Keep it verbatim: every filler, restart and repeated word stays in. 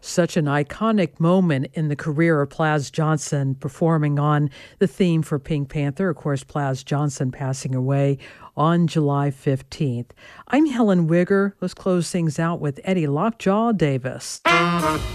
Such an iconic moment in the career of Plas Johnson, performing on the theme for Pink Panther. Of course, Plas Johnson passing away on July fifteenth. I'm Helen Wigger. Let's close things out with Eddie Lockjaw Davis.